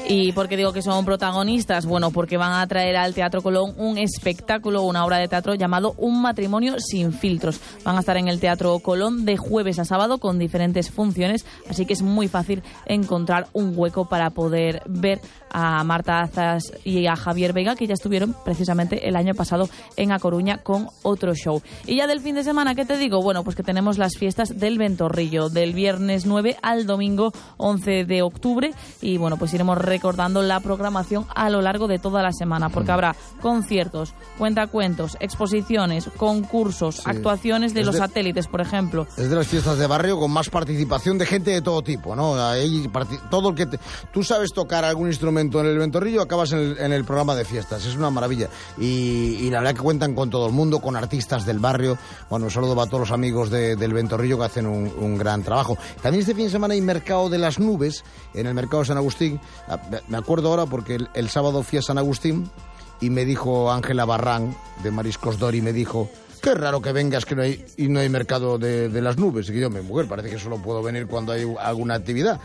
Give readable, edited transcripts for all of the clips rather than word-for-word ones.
¿Y por qué digo que son protagonistas? Bueno, porque van a traer al Teatro Colón un espectáculo, una obra de teatro llamado Un matrimonio sin filtros. Van a estar en el Teatro Colón de jueves a sábado con diferentes funciones, así que es muy fácil encontrar un hueco para poder ver a Marta Azas y a Javier Vega, que ya estuvieron precisamente el año pasado en A Coruña con otro show. Y ya del fin de semana, ¿qué te digo? Bueno, pues que tenemos las fiestas del Ventorrillo, del viernes 9 al domingo 11 de octubre, y bueno, pues iremos recordando la programación a lo largo de toda la semana, porque habrá conciertos, cuentacuentos, exposiciones, concursos, actuaciones de los satélites, por ejemplo. Es de las fiestas de barrio con más participación de gente de todo tipo, ¿no? Ahí, todo el que tú sabes tocar algún instrumento en el Ventorrillo, acabas en el programa de fiestas. Es una maravilla. Y la verdad que cuentan con todo el mundo, con artistas del barrio. Bueno, un saludo para todos los amigos del Ventorrillo que hacen un gran trabajo. También este fin de semana hay Mercado de las Nubes en el Mercado de San Agustín. Me acuerdo ahora porque el sábado fui a San Agustín y me dijo Ángela Barrán de Mariscos Dori, me dijo: qué raro que vengas que no hay Mercado de las Nubes. Y yo, mi mujer, parece que solo puedo venir cuando hay alguna actividad.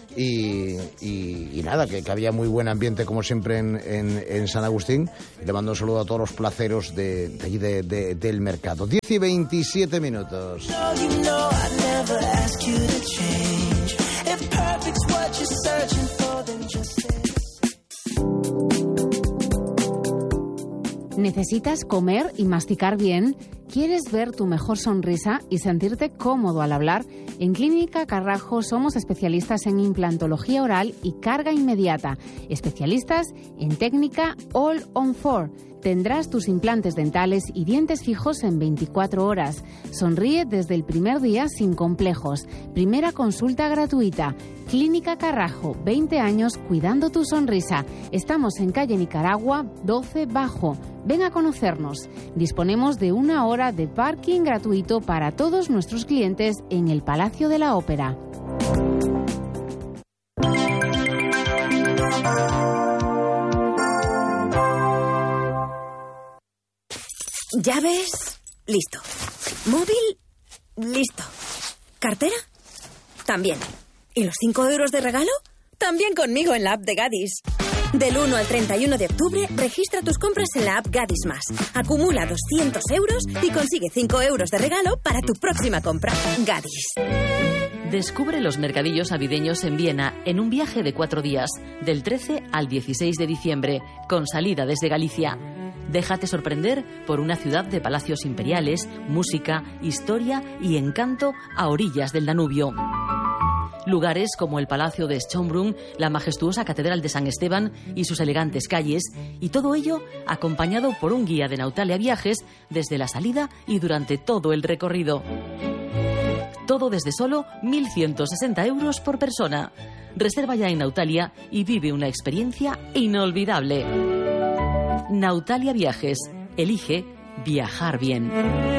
Y nada, que había muy buen ambiente como siempre en San Agustín. Le mando un saludo a todos los placeros de allí del mercado. 10 y 27 minutos. ¿Necesitas comer y masticar bien? ¿Quieres ver tu mejor sonrisa y sentirte cómodo al hablar? En Clínica Carrajo somos especialistas en implantología oral y carga inmediata. Especialistas en técnica All on 4. Tendrás tus implantes dentales y dientes fijos en 24 horas. Sonríe desde el primer día sin complejos. Primera consulta gratuita. Clínica Carrajo, 20 años cuidando tu sonrisa. Estamos en calle Nicaragua, 12 Bajo. Ven a conocernos. Disponemos de 1 hora de parking gratuito para todos nuestros clientes en el Palacio de la Ópera. Llaves, listo. Móvil, listo. ¿Cartera? También. ¿Y los 5 euros de regalo? También conmigo en la app de Gadis. Del 1 al 31 de octubre, registra tus compras en la app Gadis Más. Acumula 200 euros y consigue 5 euros de regalo para tu próxima compra. Gadis. Descubre los mercadillos navideños en Viena en un viaje de 4 días, del 13 al 16 de diciembre, con salida desde Galicia. Déjate sorprender por una ciudad de palacios imperiales, música, historia y encanto a orillas del Danubio. Lugares como el Palacio de Schönbrunn, la majestuosa Catedral de San Esteban y sus elegantes calles, y todo ello acompañado por un guía de Nautalia Viajes desde la salida y durante todo el recorrido. Todo desde solo 1.160 euros por persona. Reserva ya en Nautalia y vive una experiencia inolvidable. Nautalia Viajes. Elige viajar bien.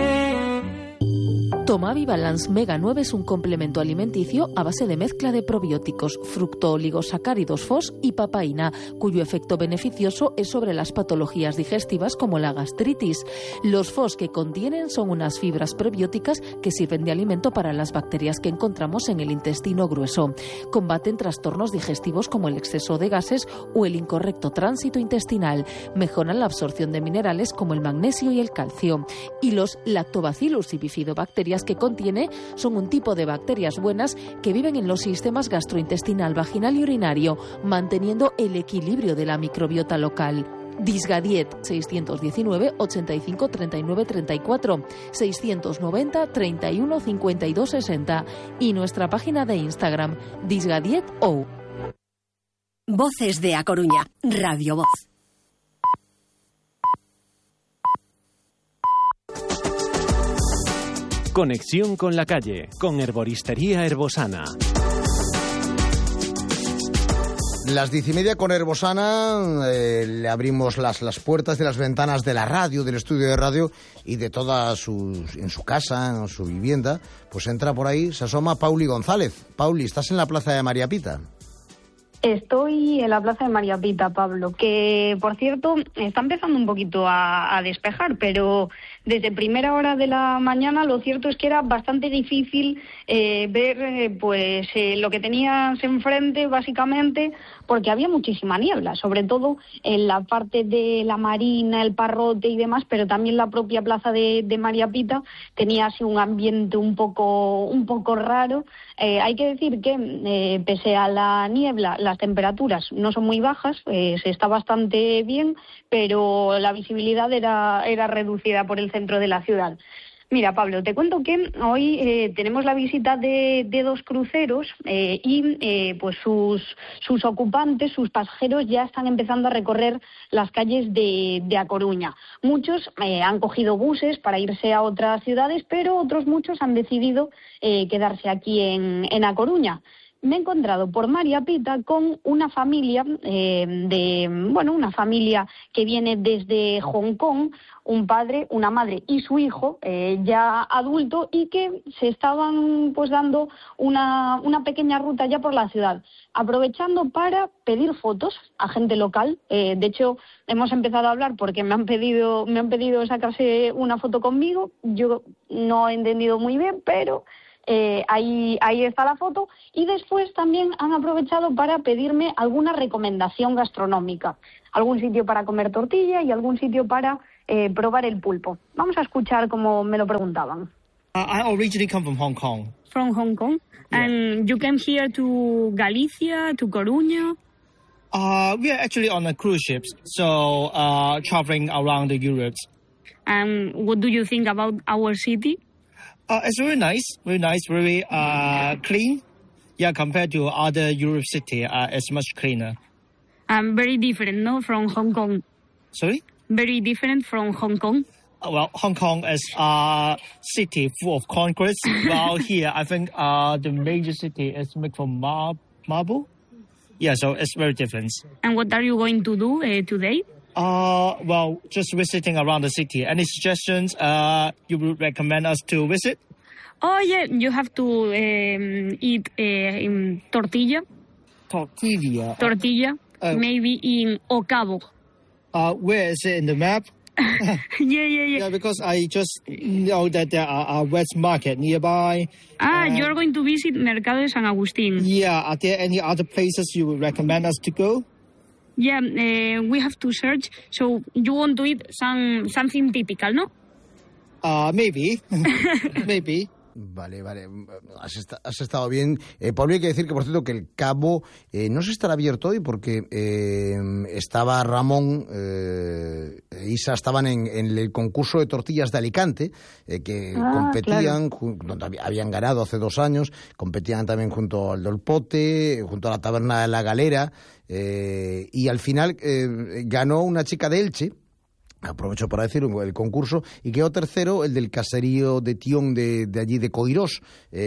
Tomavi Balance Mega 9 es un complemento alimenticio a base de mezcla de probióticos, fructooligosacáridos FOS y papaína, cuyo efecto beneficioso es sobre las patologías digestivas como la gastritis. Los FOS que contienen son unas fibras prebióticas que sirven de alimento para las bacterias que encontramos en el intestino grueso. Combaten trastornos digestivos como el exceso de gases o el incorrecto tránsito intestinal. Mejoran la absorción de minerales como el magnesio y el calcio. Y los Lactobacillus y bifidobacterias que contiene son un tipo de bacterias buenas que viven en los sistemas gastrointestinal, vaginal y urinario, manteniendo el equilibrio de la microbiota local. Disgadiet 619 85 39 34 690 31 52 60 y nuestra página de Instagram disgadietou. Voces de A Coruña, Radio Voz. Conexión con la calle, con Herboristería Herbosana. Las 10:30 con Herbosana, le abrimos las puertas de las ventanas de la radio, del estudio de radio y de en su casa, en su vivienda. Pues entra por ahí, se asoma Pauli González. Pauli, ¿estás en la plaza de María Pita? Estoy en la plaza de María Pita, Pablo, que por cierto está empezando un poquito a despejar, pero desde primera hora de la mañana lo cierto es que era bastante difícil ver lo que tenías enfrente, básicamente, porque había muchísima niebla, sobre todo en la parte de la Marina, el Parrote y demás, pero también la propia plaza de María Pita tenía así un ambiente un poco raro. Hay que decir que pese a la niebla, las temperaturas no son muy bajas, se está bastante bien, pero la visibilidad era reducida por el centro de la ciudad. Mira, Pablo, te cuento que hoy tenemos la visita de 2 cruceros y pues sus ocupantes, sus pasajeros ya están empezando a recorrer las calles de A Coruña. Muchos han cogido buses para irse a otras ciudades, pero otros muchos han decidido quedarse aquí en A Coruña. Me he encontrado por María Pita con una familia una familia que viene desde Hong Kong, un padre, una madre y su hijo ya adulto, y que se estaban pues dando una pequeña ruta ya por la ciudad, aprovechando para pedir fotos a gente local. De hecho, hemos empezado a hablar porque me han pedido sacarse una foto conmigo. Yo no he entendido muy bien, pero ahí está la foto, y después también han aprovechado para pedirme alguna recomendación gastronómica, algún sitio para comer tortilla y algún sitio para probar el pulpo. Vamos a escuchar cómo me lo preguntaban. I originally come from Hong Kong. From Hong Kong? Yeah. And you came here to Galicia, to Coruña? We are actually on a cruise ship, so traveling around the Europe. And what do you think about our city? It's very nice, very clean. Yeah, compared to other Europe city, it's much cleaner. Very different, no, from Hong Kong. Sorry? Very different from Hong Kong. Well, Hong Kong is a city full of concrete. While here, I think the major city is made from marble. Yeah, so it's very different. And what are you going to do today? Well, just visiting around the city. Any suggestions you would recommend us to visit? Oh, yeah, you have to eat tortilla. Tortilla? Maybe in Ocavo. Where is it in the map? Yeah. Yeah, because I just know that there are a wet market nearby. You're going to visit Mercado de San Agustín. Yeah, are there any other places you would recommend us to go? Yeah, we have to search. So you want to eat something typical, no? Maybe. Maybe. Vale. Has estado bien. Pablo, hay que decir que, por cierto, que el Cabo no se estará abierto hoy porque estaba Ramón e Isa estaban en el concurso de tortillas de Alicante, que competían, donde habían ganado hace 2 años, competían también junto al Dolpote, junto a la Taberna de la Galera, y al final ganó una chica de Elche. Aprovecho para decir el concurso, y quedó tercero el del caserío de Tión de allí de Coirós,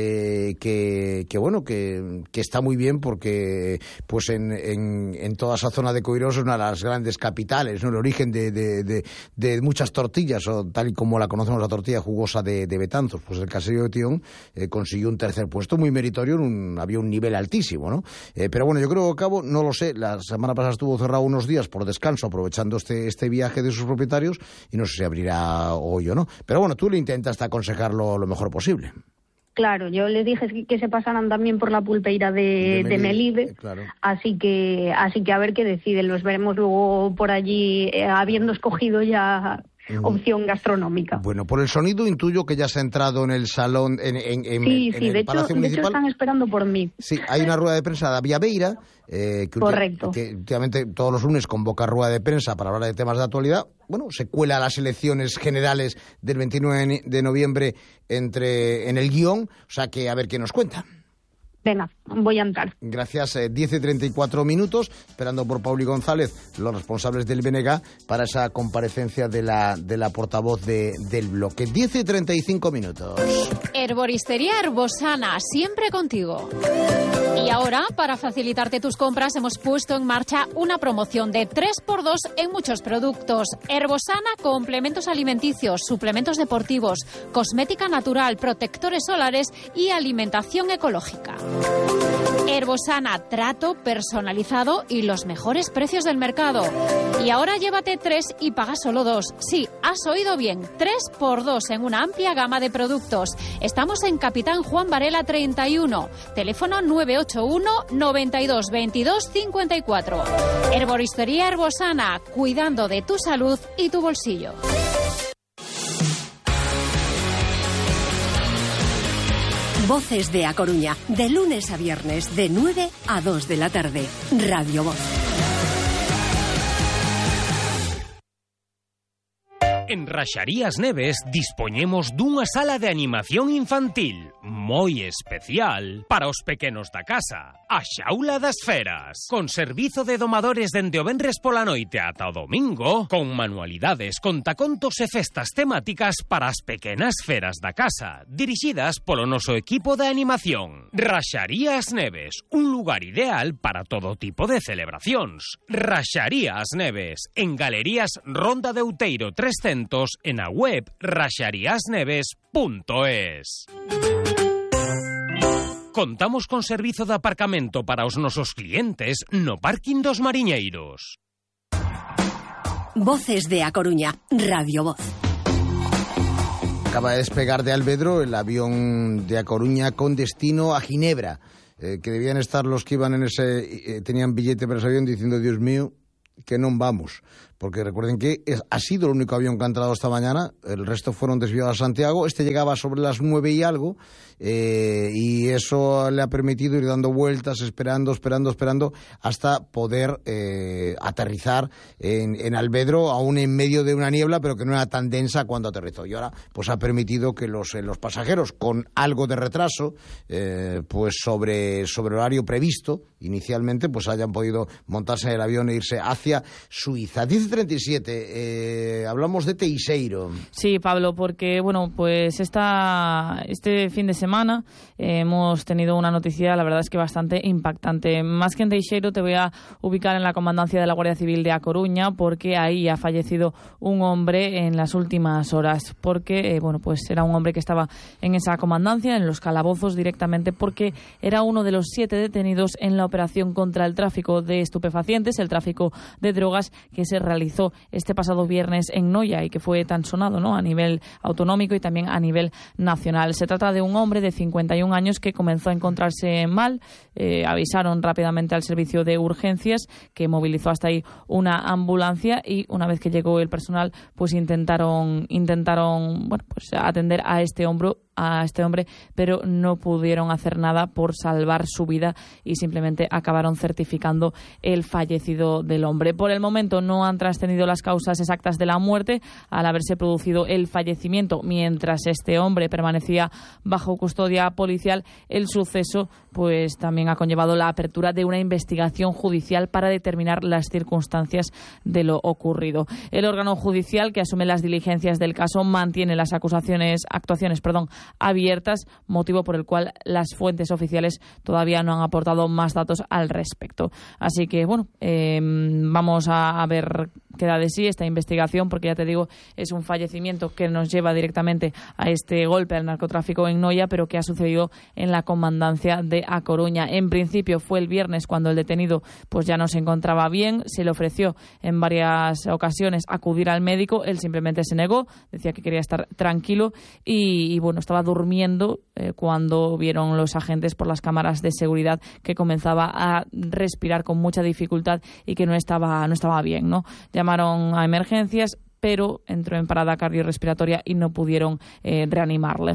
que está muy bien porque pues en toda esa zona de Coirós es una de las grandes capitales, ¿no? El origen de muchas tortillas, o tal y como la conocemos, la tortilla jugosa de Betanzos. Pues el caserío de Tión consiguió un tercer puesto, muy meritorio, había un nivel altísimo, ¿no? Pero bueno, yo creo que Cabo, no lo sé, la semana pasada estuvo cerrado unos días por descanso, aprovechando este viaje de sus propietarios, y no sé si abrirá hoy o no. Pero bueno, tú le intentas aconsejarlo lo mejor posible. Claro, yo les dije que se pasaran también por la pulpeira de Melide, claro. Así que a ver qué deciden. Los veremos luego por allí, habiendo escogido ya opción gastronómica. Bueno, por el sonido intuyo que ya se ha entrado en el salón, en el Palacio Municipal. De hecho están esperando por mí. Sí, hay una rueda de prensa de Villaveira, Correcto. que últimamente todos los lunes convoca rueda de prensa para hablar de temas de actualidad. Bueno, se cuela a las elecciones generales del 29 de noviembre en el guión, o sea que a ver qué nos cuenta. Venga, voy a entrar. Gracias. 10:34, esperando por Pauli González, los responsables del BNG, para esa comparecencia de la portavoz del bloque. 10:35. Herboristería Herbosana, siempre contigo. Y ahora, para facilitarte tus compras, hemos puesto en marcha una promoción de 3x2 en muchos productos. Herbosana, complementos alimenticios, suplementos deportivos, cosmética natural, protectores solares y alimentación ecológica. Herbosana, trato personalizado y los mejores precios del mercado. Y ahora llévate 3 y paga solo 2. Sí, has oído bien, 3x2 en una amplia gama de productos. Estamos en Capitán Juan Varela 31, teléfono 981 92 22 54. Herboristería Herbosana, cuidando de tu salud y tu bolsillo. Voces de A Coruña, de lunes a viernes, de 9 a 2 de la tarde. Radio Voz. En Raxarías Neves dispoñemos dunha sala de animación infantil moi especial para os pequenos da casa. A Xaula das Feras, con servizo de domadores dende o venres pola noite ata o domingo, con manualidades, contacontos e festas temáticas para as pequenas feras da casa, dirixidas polo noso equipo de animación. Raxarías Neves, un lugar ideal para todo tipo de celebracións. Raxarías Neves, en Galerías Ronda de Outeiro 300, en a web raxariasneves.es. Contamos con servizo de aparcamento para os nosos clientes no parking dos Mariñeiros. Voces de A Coruña, Radio Voz. Acaba de despegar de Alvedro el avión de A Coruña con destino a Ginebra, que debían estar los que iban en ese, tenían billete para ese avión diciendo, Dios mío, que non vamos, porque recuerden que ha sido el único avión que ha entrado esta mañana, el resto fueron desviados a Santiago, este llegaba sobre las 9 y algo, y eso le ha permitido ir dando vueltas, esperando, hasta poder aterrizar en Alvedro, aún en medio de una niebla, pero que no era tan densa cuando aterrizó, y ahora pues ha permitido que los pasajeros, con algo de retraso, pues sobre horario previsto, inicialmente, pues hayan podido montarse en el avión e irse hacia Suiza. 10:37, hablamos de Teixeiro. Sí, Pablo, porque bueno, pues este fin de semana hemos tenido una noticia, la verdad es que bastante impactante. Más que en Teixeiro, te voy a ubicar en la comandancia de la Guardia Civil de A Coruña, porque ahí ha fallecido un hombre en las últimas horas, porque bueno, pues era un hombre que estaba en esa comandancia, en los calabozos directamente, porque era uno de los 7 detenidos en la operación contra el tráfico de estupefacientes, el tráfico de drogas, que se realizó este pasado viernes en Noia y que fue tan sonado, ¿no?, a nivel autonómico y también a nivel nacional. Se trata de un hombre de 51 años que comenzó a encontrarse mal. Avisaron rápidamente al servicio de urgencias, que movilizó hasta ahí una ambulancia, y una vez que llegó el personal, pues intentaron bueno, pues atender a este hombre, pero no pudieron hacer nada por salvar su vida y simplemente acabaron certificando el fallecido del hombre. Por el momento no han trascendido las causas exactas de la muerte, al haberse producido el fallecimiento mientras este hombre permanecía bajo custodia policial. El suceso pues también ha conllevado la apertura de una investigación judicial para determinar las circunstancias de lo ocurrido. El órgano judicial que asume las diligencias del caso mantiene las actuaciones abiertas, motivo por el cual las fuentes oficiales todavía no han aportado más datos al respecto. Así que bueno, vamos a ver qué da de sí esta investigación, porque ya te digo, es un fallecimiento que nos lleva directamente a este golpe al narcotráfico en Noia, pero que ha sucedido en la comandancia de A Coruña. En principio fue el viernes cuando el detenido pues ya no se encontraba bien, se le ofreció en varias ocasiones acudir al médico, él simplemente se negó, decía que quería estar tranquilo y bueno, estaba durmiendo cuando vieron los agentes por las cámaras de seguridad que comenzaba a respirar con mucha dificultad y que no estaba bien, ¿no? Llamaron a emergencias, pero entró en parada cardiorrespiratoria y no pudieron reanimarle.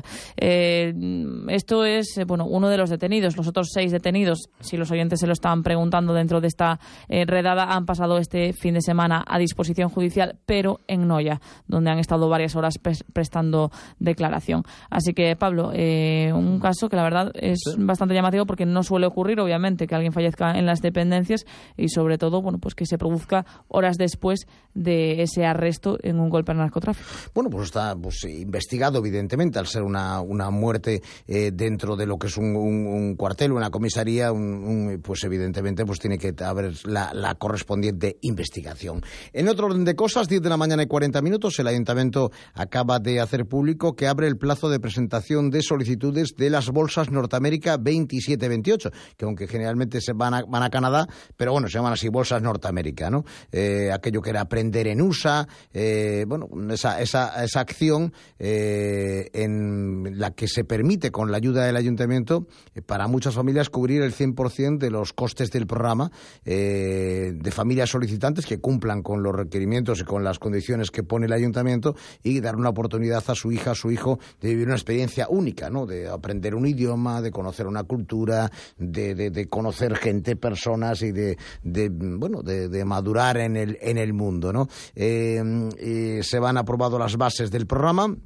Esto es uno de los detenidos. Los otros 6 detenidos, si los oyentes se lo estaban preguntando dentro de esta redada, han pasado este fin de semana a disposición judicial, pero en Noia, donde han estado varias horas prestando declaración. Así que, Pablo, un caso que la verdad es bastante llamativo, porque no suele ocurrir, obviamente, que alguien fallezca en las dependencias y, sobre todo, pues que se produzca horas después de ese arresto en un golpe al narcotráfico. Bueno, pues está investigado, evidentemente, al ser una muerte dentro de lo que es un cuartel, una comisaría, pues evidentemente pues tiene que haber la correspondiente investigación. En otro orden de cosas, 10 de la mañana y 40 minutos, el Ayuntamiento acaba de hacer público que abre el plazo de presentación de solicitudes de las bolsas Norteamérica 27-28, que aunque generalmente se van a Canadá, pero bueno, se llaman así bolsas Norteamérica, ¿no? Aquello que era aprender en USA, esa acción en la que se permite, con la ayuda del ayuntamiento, para muchas familias cubrir el 100% de los costes del programa, de familias solicitantes que cumplan con los requerimientos y con las condiciones que pone el ayuntamiento, y dar una oportunidad a su hija, a su hijo, de vivir una experiencia única, ¿no? De aprender un idioma, de conocer una cultura, de conocer gente, personas, y de madurar en el mundo, ¿no? Se van aprobando las bases del programa.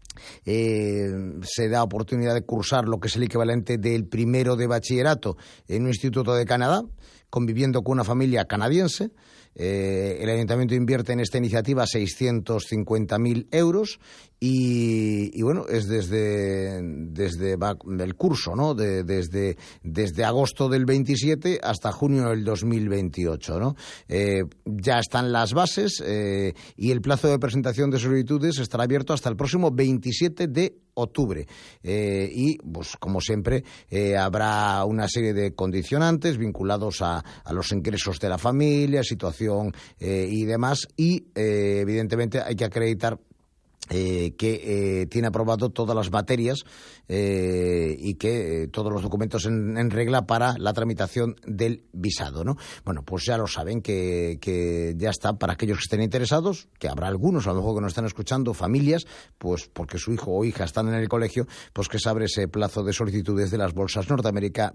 Se da oportunidad de cursar lo que es el equivalente del primero de bachillerato en un instituto de Canadá, conviviendo con una familia canadiense. El ayuntamiento invierte en esta iniciativa 650.000 euros y bueno, es desde el curso, ¿no? Desde agosto del 27 hasta junio del 2028, ¿no? Ya están las bases y el plazo de presentación de solicitudes estará abierto hasta el próximo 27 de octubre. Y, pues, como siempre, habrá una serie de condicionantes vinculados a los ingresos de la familia, situación y demás. Y, evidentemente, hay que acreditar que tiene aprobado todas las materias y que todos los documentos en regla para la tramitación del visado, ¿no? Bueno, pues ya lo saben que ya está, para aquellos que estén interesados, que habrá algunos, a lo mejor, que nos están escuchando, familias, pues porque su hijo o hija están en el colegio, pues que se abre ese plazo de solicitudes de las bolsas Norteamérica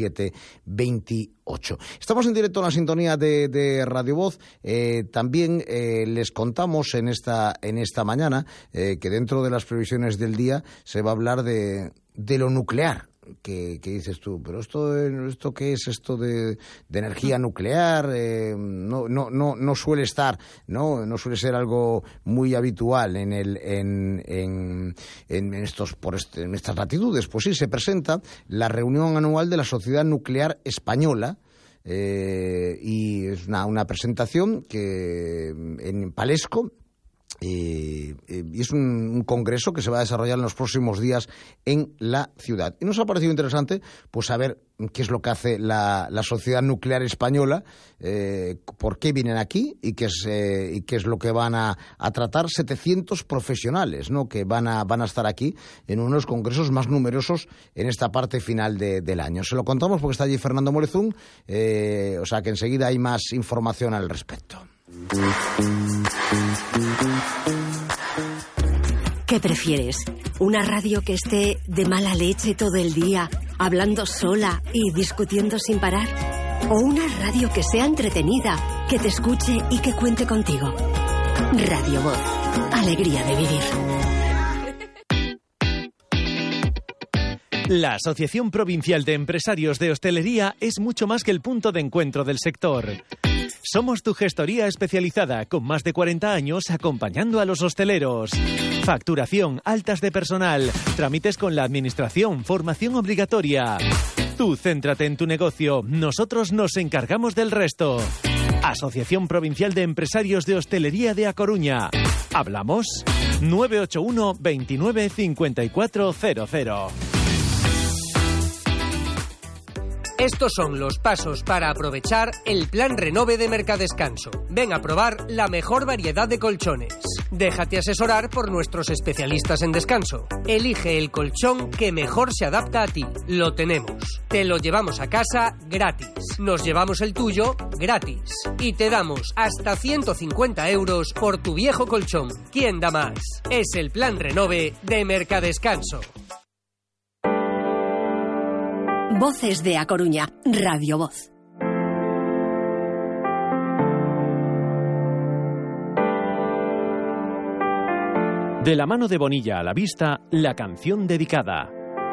27-28. Estamos en directo en la sintonía de Radio Voz. También les contamos en esta mañana que dentro de las previsiones del día se va a hablar de lo nuclear. Que dices tú, pero esto ¿qué es esto de energía nuclear? No suele estar, no suele ser algo muy habitual en estas latitudes. Pues sí, se presenta la reunión anual de la Sociedad Nuclear Española. Y es una presentación que en Palesco. Y es un congreso que se va a desarrollar en los próximos días en la ciudad. Y nos ha parecido interesante, pues, saber qué es lo que hace la Sociedad Nuclear Española, por qué vienen aquí y qué es lo que van a tratar 700 profesionales, ¿no? Que van a estar aquí en uno de los congresos más numerosos en esta parte final del año. Se lo contamos porque está allí Fernando Morezún, o sea que enseguida hay más información al respecto. ¿Qué prefieres? ¿Una radio que esté de mala leche todo el día, hablando sola y discutiendo sin parar? ¿O una radio que sea entretenida, que te escuche y que cuente contigo? Radio Voz. Alegría de vivir. La Asociación Provincial de Empresarios de Hostelería es mucho más que el punto de encuentro del sector. Somos tu gestoría especializada, con más de 40 años acompañando a los hosteleros. Facturación, altas de personal, trámites con la administración, formación obligatoria. Tú céntrate en tu negocio, nosotros nos encargamos del resto. Asociación Provincial de Empresarios de Hostelería de A Coruña. ¿Hablamos? 981 29 5400. Estos son los pasos para aprovechar el Plan Renove de Mercadescanso. Ven a probar la mejor variedad de colchones. Déjate asesorar por nuestros especialistas en descanso. Elige el colchón que mejor se adapta a ti. Lo tenemos. Te lo llevamos a casa gratis. Nos llevamos el tuyo gratis. Y te damos hasta 150 euros por tu viejo colchón. ¿Quién da más? Es el Plan Renove de Mercadescanso. Voces de A Coruña, Radio Voz. De la mano de Bonilla a la vista, la canción dedicada.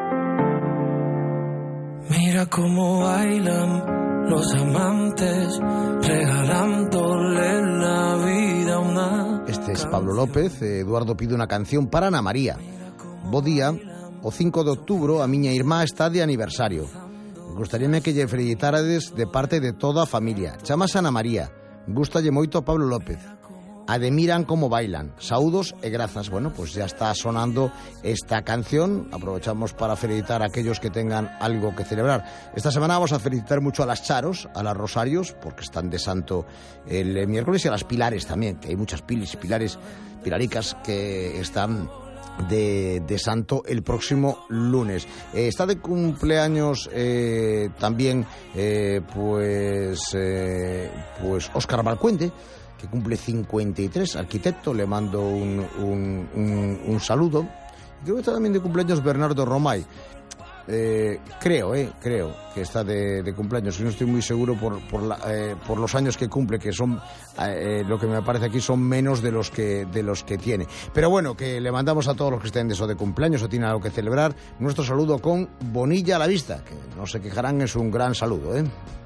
Mira cómo bailan los amantes, regalándole la vida a una... Este es Pablo López. Eduardo pide una canción para Ana María. Bo día, o 5 de outubro, a miña irmá está de aniversario. Gustaríame que lle felicitárades de parte de toda a familia. Chámase Ana María. Gústalle moito a Pablo López. admiran cómo bailan. Saúdos e grazas. Bueno, pues ya está sonando esta canción. Aprovechamos para felicitar a aquellos que tengan algo que celebrar. Esta semana vamos a felicitar mucho a las Charos, a las Rosarios, porque están de santo el miércoles, y a las Pilares también, que hay muchas pilaricas que están de santo el próximo lunes. Está de cumpleaños también pues Óscar Valcuende, que cumple 53, arquitecto. Le mando un saludo. Creo que está también de cumpleaños Bernardo Romay. Creo que está de cumpleaños, y no estoy muy seguro por los años que cumple, que son lo que me parece aquí son menos de los que tiene. Pero bueno, que le mandamos a todos los que estén de eso de cumpleaños o tienen algo que celebrar nuestro saludo con Bonilla a la vista, que no se quejarán, es un gran saludo,